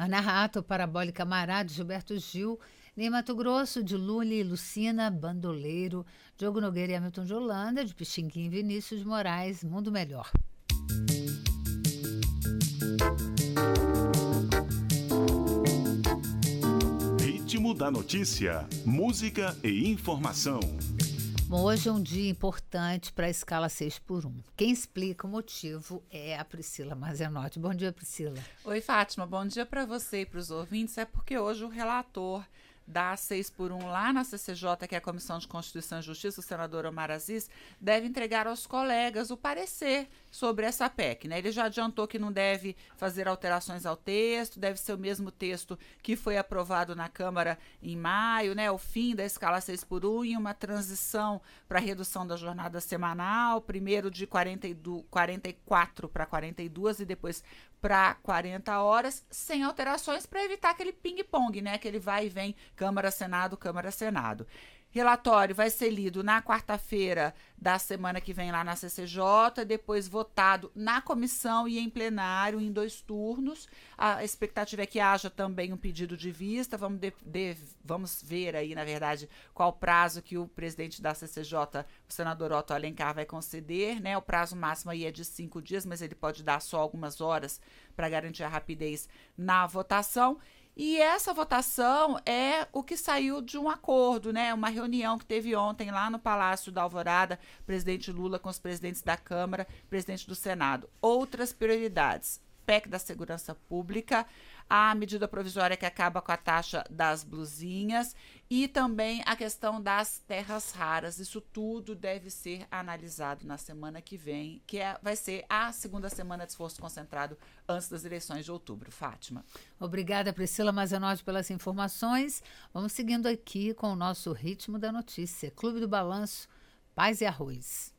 Ana Rato, Parabólica Mará, de Gilberto Gil, Ney Mato Grosso, de Lully e Lucina, Bandoleiro, Diogo Nogueira e Hamilton de Holanda, de Pixinguinha e Vinícius de Moraes, Mundo Melhor. Ritmo da notícia, música e informação. Bom, hoje é um dia importante para a escala 6x1. Quem explica o motivo é a Priscila Mazenotti. Bom dia, Priscila. Oi, Fátima. Bom dia para você e para os ouvintes. É porque hoje o relator da 6x1 lá na CCJ, que é a Comissão de Constituição e Justiça, o senador Omar Aziz, deve entregar aos colegas o parecer sobre essa PEC, né? Ele já adiantou que não deve fazer alterações ao texto, deve ser o mesmo texto que foi aprovado na Câmara em maio, né? O fim da escala 6x1 e uma transição para a redução da jornada semanal, primeiro de 44 para 42 e depois para 40 horas, sem alterações, para evitar aquele ping-pong, né? Aquele vai e vem, Câmara-Senado, Câmara-Senado. Relatório vai ser lido na quarta-feira da semana que vem lá na CCJ, depois votado na comissão e em plenário em 2 turnos. A expectativa é que haja também um pedido de vista. Vamos ver aí, na verdade, qual o prazo que o presidente da CCJ, o senador Otto Alencar, vai conceder, né? O prazo máximo aí é de 5 dias, mas ele pode dar só algumas horas para garantir a rapidez na votação. E essa votação é o que saiu de um acordo, né? Uma reunião que teve ontem lá no Palácio da Alvorada, presidente Lula com os presidentes da Câmara, presidente do Senado. Outras prioridades: PEC da Segurança Pública, a medida provisória que acaba com a taxa das blusinhas e também a questão das terras raras. Isso tudo deve ser analisado na semana que vem, vai ser a segunda semana de esforço concentrado antes das eleições de outubro. Fátima. Obrigada, Priscila Mazenotti, pelas informações. Vamos seguindo aqui com o nosso Ritmo da Notícia. Clube do Balanço, Paz e Arroz.